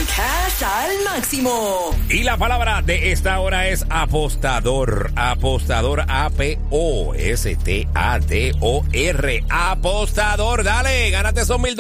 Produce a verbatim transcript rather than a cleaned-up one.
cash al máximo. Y la palabra de esta hora es apostador. Apostador, A P O S T A D O R. Apostador, dale, gánate esos mil